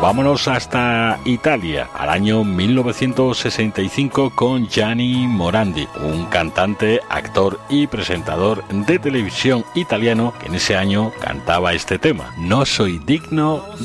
Vámonos hasta Italia, al año 1965, con Gianni Morandi, un cantante, actor y presentador de televisión italiano que en ese año cantaba este tema: No soy digno